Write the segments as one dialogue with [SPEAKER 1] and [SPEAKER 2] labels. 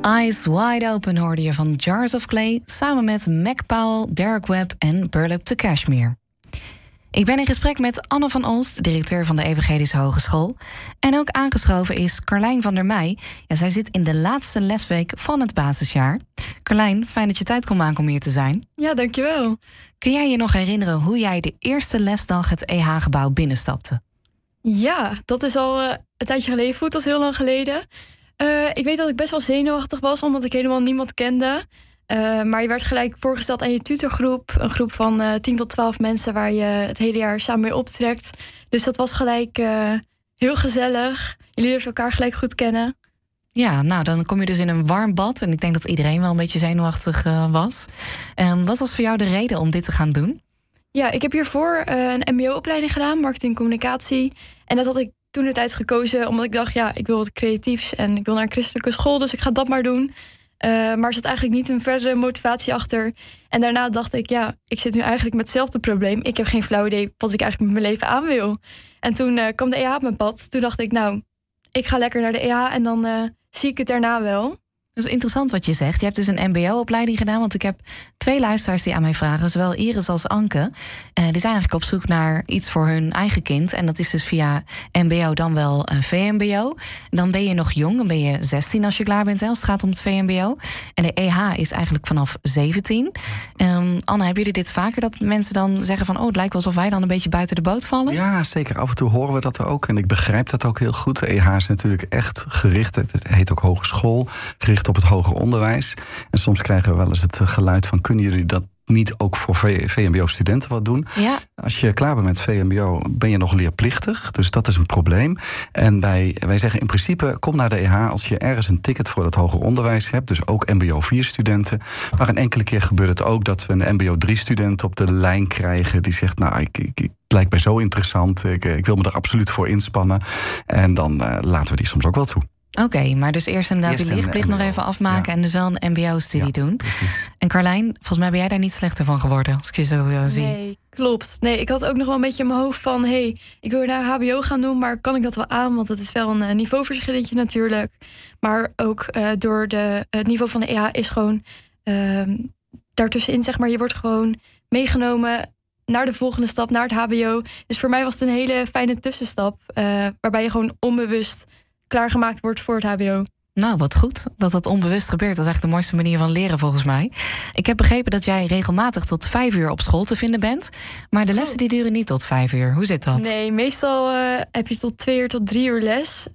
[SPEAKER 1] Eyes Wide Open hoorde je van Jars of Clay samen met Mac Powell, Derek Webb en Burlap to Cashmere. Ik ben in gesprek met Anne van Olst, directeur van de Evangelische Hogeschool. En ook aangeschoven is Carlijn van der Meij. Ja, zij zit in de laatste lesweek van het basisjaar. Carlijn, fijn dat je tijd kon maken om hier te zijn.
[SPEAKER 2] Ja, dankjewel.
[SPEAKER 1] Kun jij je nog herinneren hoe jij de eerste lesdag het EH-gebouw binnenstapte?
[SPEAKER 2] Ja, dat is al een tijdje geleden. Voelt als heel lang geleden. Ik weet dat ik best wel zenuwachtig was, omdat ik helemaal niemand kende. Maar je werd gelijk voorgesteld aan je tutorgroep. Een groep van 10 tot 12 mensen waar je het hele jaar samen mee optrekt. Dus dat was gelijk heel gezellig. Jullie leerden elkaar gelijk goed kennen.
[SPEAKER 1] Ja, nou dan kom je dus in een warm bad. En ik denk dat iedereen wel een beetje zenuwachtig was. Wat was voor jou de reden om dit te gaan doen?
[SPEAKER 2] Ja, ik heb hiervoor een mbo-opleiding gedaan, marketing en communicatie. En dat had ik toen de tijd gekozen, omdat ik dacht, ja, ik wil wat creatiefs en ik wil naar een christelijke school, dus ik ga dat maar doen. Maar er zat eigenlijk niet een verdere motivatie achter. En daarna dacht ik, ja, ik zit nu eigenlijk met hetzelfde probleem. Ik heb geen flauw idee wat ik eigenlijk met mijn leven aan wil. En toen kwam de EH op mijn pad. Toen dacht ik, nou, ik ga lekker naar de EH en dan zie ik het daarna wel.
[SPEAKER 1] Dat is interessant wat je zegt. Je hebt dus een mbo-opleiding gedaan, want ik heb 2 luisteraars die aan mij vragen, zowel Iris als Anke. Die zijn eigenlijk op zoek naar iets voor hun eigen kind. En dat is dus via mbo dan wel VMBO. Dan ben je nog jong, dan ben je 16 als je klaar bent, als het gaat om het VMBO. En de EH is eigenlijk vanaf 17. Anne, hebben jullie dit vaker, dat mensen dan zeggen van, oh, het lijkt wel alsof wij dan een beetje buiten de boot vallen?
[SPEAKER 3] Ja, zeker. Af en toe horen we dat er ook. En ik begrijp dat ook heel goed. De EH is natuurlijk echt gericht, het heet ook hogeschool, gericht op het hoger onderwijs. En soms krijgen we wel eens het geluid van, kunnen jullie dat niet ook voor VMBO-studenten wat doen?
[SPEAKER 1] Ja.
[SPEAKER 3] Als je klaar bent met VMBO, ben je nog leerplichtig. Dus dat is een probleem. En wij zeggen in principe, kom naar de EH als je ergens een ticket voor het hoger onderwijs hebt. Dus ook MBO 4-studenten. Maar een enkele keer gebeurt het ook dat we een MBO 3-student op de lijn krijgen die zegt, nou, het lijkt mij zo interessant. Ik wil me er absoluut voor inspannen. En dan laten we die soms ook wel toe.
[SPEAKER 1] Oké, maar dus eerst inderdaad die leerplicht nog even afmaken, ja, en dus wel een mbo-studie doen.
[SPEAKER 3] Precies.
[SPEAKER 1] En Carlijn, volgens mij ben jij daar niet slechter van geworden, als ik je zo zie.
[SPEAKER 2] Nee, klopt. Nee, ik had ook nog wel een beetje in mijn hoofd van, ik wil naar hbo gaan doen, maar kan ik dat wel aan? Want dat is wel een niveauverschilletje natuurlijk. Maar ook door het niveau van de EH is gewoon daartussenin, zeg maar, je wordt gewoon meegenomen naar de volgende stap, naar het hbo. Dus voor mij was het een hele fijne tussenstap, waarbij je gewoon onbewust klaargemaakt wordt voor het hbo.
[SPEAKER 1] Nou, wat goed dat dat onbewust gebeurt. Dat is eigenlijk de mooiste manier van leren, volgens mij. Ik heb begrepen dat jij regelmatig tot 5 uur op school te vinden bent. Maar de lessen die duren niet tot 5 uur. Hoe zit dat?
[SPEAKER 2] Nee, meestal heb je tot 2 uur tot 3 uur les.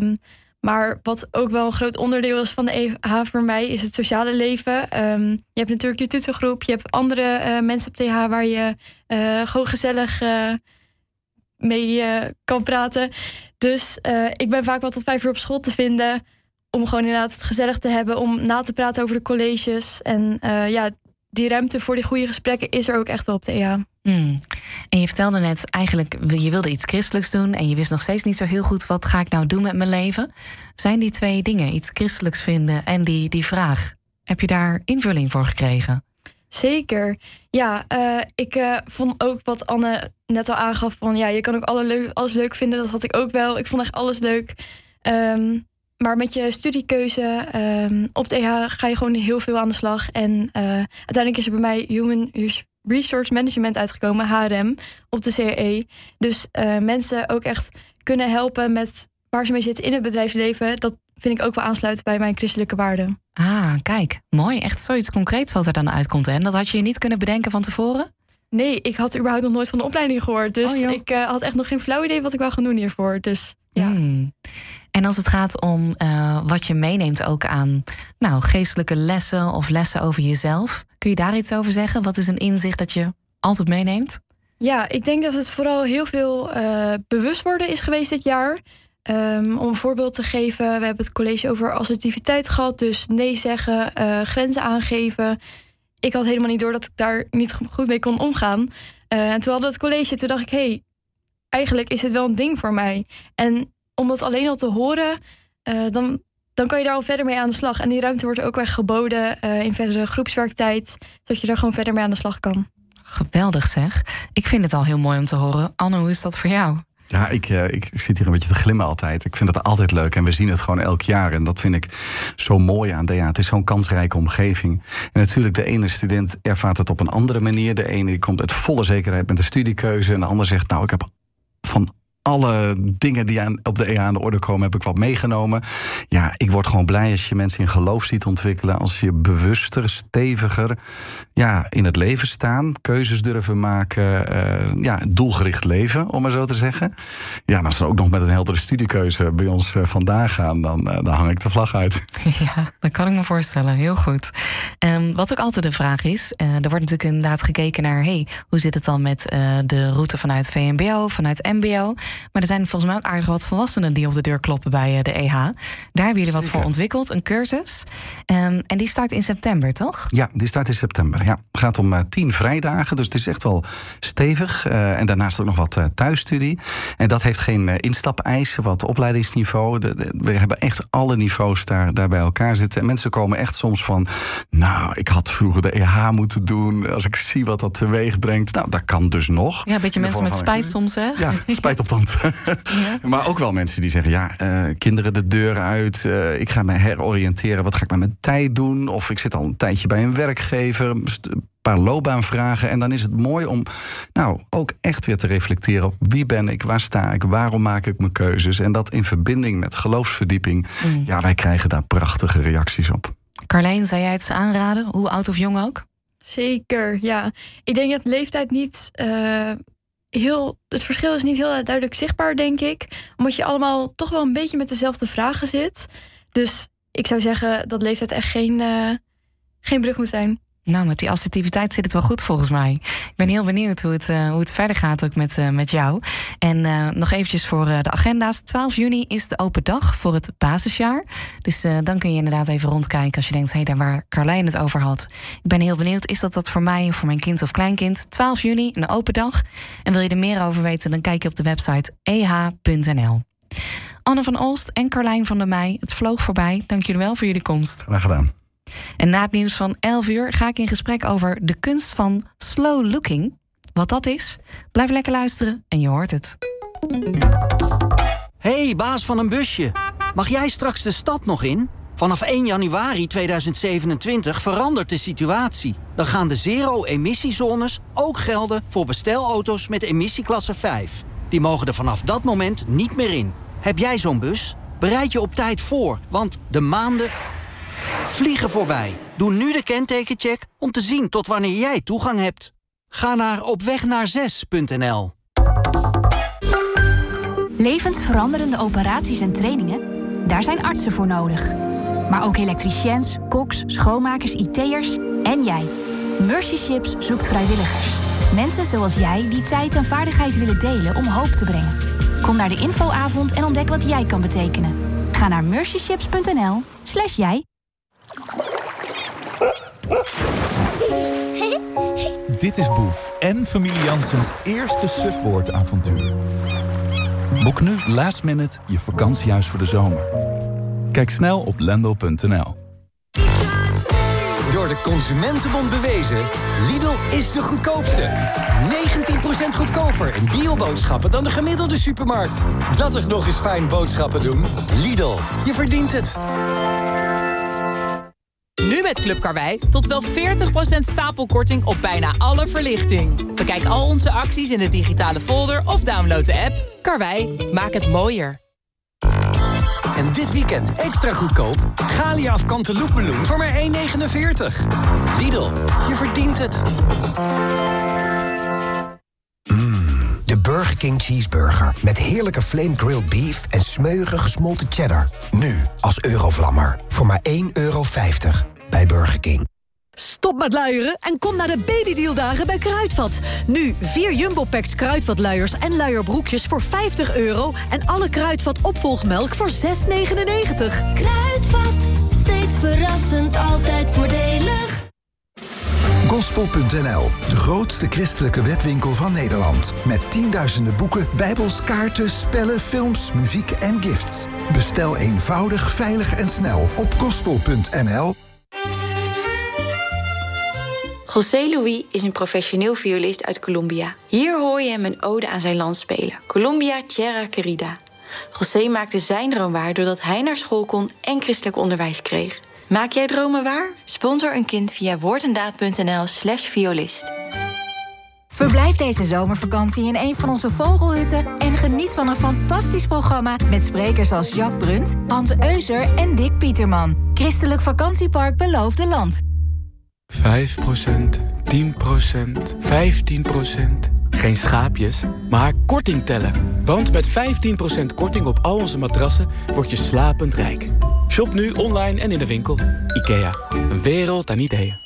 [SPEAKER 2] Maar wat ook wel een groot onderdeel is van de EH voor mij, is het sociale leven. Je hebt natuurlijk je tutorgroep. Je hebt andere mensen op de EH waar je gewoon gezellig mee kan praten. Dus ik ben vaak wel tot 5 uur op school te vinden, om gewoon inderdaad het gezellig te hebben, om na te praten over de colleges. En die ruimte voor die goede gesprekken is er ook echt wel op de EH.
[SPEAKER 1] En je vertelde net eigenlijk, je wilde iets christelijks doen en je wist nog steeds niet zo heel goed, wat ga ik nou doen met mijn leven? Zijn die 2 dingen, iets christelijks vinden en die vraag, heb je daar invulling voor gekregen?
[SPEAKER 2] Zeker. Ja, ik vond ook wat Anne net al aangaf van, ja, je kan ook alles leuk vinden. Dat had ik ook wel. Ik vond echt alles leuk. Maar met je studiekeuze op de EH ga je gewoon heel veel aan de slag. En uiteindelijk is er bij mij Human Resource Management uitgekomen, HRM, op de CRE. Dus mensen ook echt kunnen helpen met waar ze mee zitten in het bedrijfsleven. Dat vind ik ook wel aansluiten bij mijn christelijke waarden.
[SPEAKER 1] Ah, kijk, mooi. Echt zoiets concreets wat er dan uitkomt. En dat had je niet kunnen bedenken van tevoren?
[SPEAKER 2] Nee, ik had überhaupt nog nooit van de opleiding gehoord. Dus ik had echt nog geen flauw idee wat ik wou gaan doen hiervoor. Dus ja.
[SPEAKER 1] En als het gaat om wat je meeneemt ook aan geestelijke lessen of lessen over jezelf, kun je daar iets over zeggen? Wat is een inzicht dat je altijd meeneemt?
[SPEAKER 2] Ja, ik denk dat het vooral heel veel bewustwording is geweest dit jaar. Om een voorbeeld te geven, we hebben het college over assertiviteit gehad. Dus nee zeggen, grenzen aangeven. Ik had helemaal niet door dat ik daar niet goed mee kon omgaan. En toen hadden we het college, toen dacht ik, eigenlijk is dit wel een ding voor mij. En om dat alleen al te horen, dan kan je daar al verder mee aan de slag. En die ruimte wordt ook echt geboden in verdere groepswerktijd, zodat je daar gewoon verder mee aan de slag kan.
[SPEAKER 1] Geweldig zeg. Ik vind het al heel mooi om te horen. Anne, hoe is dat voor jou?
[SPEAKER 3] Ja, ik zit hier een beetje te glimmen altijd. Ik vind het altijd leuk en we zien het gewoon elk jaar. En dat vind ik zo mooi aan DH. Het is zo'n kansrijke omgeving. En natuurlijk, de ene student ervaart het op een andere manier. De ene die komt uit volle zekerheid met de studiekeuze. En de ander zegt, nou, ik heb van alle dingen die op de EH aan de orde komen, heb ik wat meegenomen. Ja, ik word gewoon blij als je mensen in geloof ziet ontwikkelen. Als je bewuster, steviger in het leven staan. Keuzes durven maken. Doelgericht leven, om maar zo te zeggen. Ja, en als ze ook nog met een heldere studiekeuze bij ons vandaan gaan, dan hang ik de vlag uit.
[SPEAKER 1] Ja, dat kan ik me voorstellen. Heel goed. Wat ook altijd de vraag is, er wordt natuurlijk inderdaad gekeken naar, hoe zit het dan met de route vanuit VMBO, vanuit MBO? Maar er zijn volgens mij ook aardig wat volwassenen die op de deur kloppen bij de EH. Daar hebben jullie wat voor ontwikkeld, een cursus. En die start in september, toch? Ja,
[SPEAKER 3] die start in september. Ja, het gaat om 10 vrijdagen, dus het is echt wel stevig. En daarnaast ook nog wat thuisstudie. En dat heeft geen instapeisen, wat opleidingsniveau. We hebben echt alle niveaus daar bij elkaar zitten. En mensen komen echt soms van, nou, ik had vroeger de EH moeten doen. Als ik zie wat dat teweeg brengt, nou, dat kan dus nog.
[SPEAKER 1] Ja, een beetje mensen met spijt soms, hè?
[SPEAKER 3] Ja, spijt op tand. Ja. Maar ook wel mensen die zeggen, kinderen de deur uit. Ik ga me heroriënteren. Wat ga ik met mijn tijd doen? Of ik zit al een tijdje bij een werkgever. Een paar loopbaanvragen. En dan is het mooi om ook echt weer te reflecteren op wie ben ik, waar sta ik, waarom maak ik mijn keuzes. En dat in verbinding met geloofsverdieping. Ja, wij krijgen daar prachtige reacties op.
[SPEAKER 1] Carlijn, zou jij het aanraden? Hoe oud of jong ook?
[SPEAKER 2] Zeker, ja. Ik denk dat leeftijd niet het verschil is niet heel duidelijk zichtbaar, denk ik. Omdat je allemaal toch wel een beetje met dezelfde vragen zit. Dus ik zou zeggen dat leeftijd echt geen brug moet zijn.
[SPEAKER 1] Nou, met die assertiviteit zit het wel goed volgens mij. Ik ben heel benieuwd hoe het verder gaat ook met jou. En nog eventjes voor de agenda's. 12 juni is de open dag voor het basisjaar. Dus dan kun je inderdaad even rondkijken als je denkt, daar waar Carlijn het over had. Ik ben heel benieuwd, is dat voor mij of voor mijn kind of kleinkind? 12 juni, een open dag. En wil je er meer over weten, dan kijk je op de website eh.nl. Anne van Olst en Carlijn van der Meij, het vloog voorbij. Dank jullie wel voor jullie komst.
[SPEAKER 3] Graag gedaan.
[SPEAKER 1] En na het nieuws van 11 uur ga ik in gesprek over de kunst van slow looking. Wat dat is, blijf lekker luisteren en je hoort het.
[SPEAKER 4] Hey, baas van een busje. Mag jij straks de stad nog in? Vanaf 1 januari 2027 verandert de situatie. Dan gaan de zero-emissiezones ook gelden voor bestelauto's met emissieklasse 5. Die mogen er vanaf dat moment niet meer in. Heb jij zo'n bus? Bereid je op tijd voor, want de maanden vliegen voorbij. Doe nu de kentekencheck om te zien tot wanneer jij toegang hebt. Ga naar opwegnaar6.nl.
[SPEAKER 5] Levensveranderende operaties en trainingen? Daar zijn artsen voor nodig. Maar ook elektriciëns, koks, schoonmakers, IT'ers en jij. Mercy Ships zoekt vrijwilligers. Mensen zoals jij die tijd en vaardigheid willen delen om hoop te brengen. Kom naar de infoavond en ontdek wat jij kan betekenen. Ga naar mercyships.nl/jij.
[SPEAKER 6] Dit is Boef en familie Janssens eerste Subboard-avontuur. Boek nu last minute je vakantiehuis voor de zomer. Kijk snel op lendo.nl.
[SPEAKER 7] Door de Consumentenbond bewezen, Lidl is de goedkoopste. 19% goedkoper in bioboodschappen dan de gemiddelde supermarkt. Dat is nog eens fijn boodschappen doen. Lidl, je verdient het.
[SPEAKER 8] Nu met Club Karwei tot wel 40% stapelkorting op bijna alle verlichting. Bekijk al onze acties in de digitale folder of download de app. Karwei, maak het mooier.
[SPEAKER 7] En dit weekend extra goedkoop. Galia of Cantaloupe-meloen voor maar €1,49. Lidl, je verdient het.
[SPEAKER 9] De Burger King Cheeseburger. Met heerlijke flame grilled beef en smeuïge gesmolten cheddar. Nu als Eurovlammer. Voor maar €1,50. Bij Burger King.
[SPEAKER 10] Stop met luieren en kom naar de babydealdagen bij Kruidvat. Nu 4 Jumbo-packs Kruidvat-luiers en luierbroekjes voor €50... en alle Kruidvat opvolgmelk voor €6,99.
[SPEAKER 11] Kruidvat, steeds verrassend, altijd voordelig.
[SPEAKER 12] Gospel.nl, de grootste christelijke webwinkel van Nederland. Met tienduizenden boeken, bijbels, kaarten, spellen, films, muziek en gifts. Bestel eenvoudig, veilig en snel op Gospel.nl.
[SPEAKER 13] José Luis is een professioneel violist uit Colombia. Hier hoor je hem een ode aan zijn land spelen. Colombia Tierra Querida. José maakte zijn droom waar doordat hij naar school kon en christelijk onderwijs kreeg. Maak jij dromen waar? Sponsor een kind via woordendaad.nl/violist.
[SPEAKER 14] Verblijf deze zomervakantie in een van onze vogelhutten en geniet van een fantastisch programma met sprekers als Jacques Brunt, Hans Euser en Dick Pieterman. Christelijk Vakantiepark Beloofde Land.
[SPEAKER 15] 5%, 10%, 15%. Geen schaapjes, maar korting tellen. Want met 15% korting op al onze matrassen word je slapend rijk. Shop nu online en in de winkel. IKEA, een wereld aan ideeën.